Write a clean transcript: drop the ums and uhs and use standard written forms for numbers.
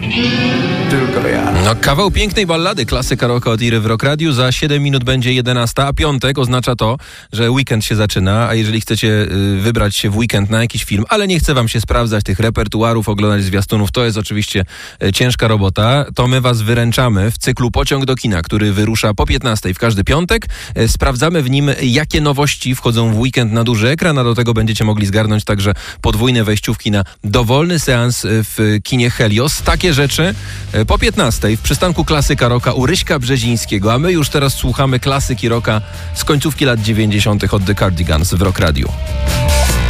Tylko ja. No, kawał pięknej ballady, klasyka rocka od Iry w Rock Radiu. Za 7 minut będzie 11, a piątek oznacza to, że weekend się zaczyna, a jeżeli chcecie wybrać się w weekend na jakiś film, ale nie chce wam się sprawdzać tych repertuarów, oglądać zwiastunów, to jest oczywiście ciężka robota, to my was wyręczamy w cyklu Pociąg do kina, który wyrusza po 15 w każdy piątek. Sprawdzamy w nim, jakie nowości wchodzą w weekend na duży ekran, a do tego będziecie mogli zgarnąć także podwójne wejściówki na dowolny seans w kinie Helios. Takie rzeczy po 15 w przystanku klasyka rocka u Ryśka Brzezińskiego, a my już teraz słuchamy klasyki rocka z końcówki lat 90. od The Cardigans w Rock Radiu.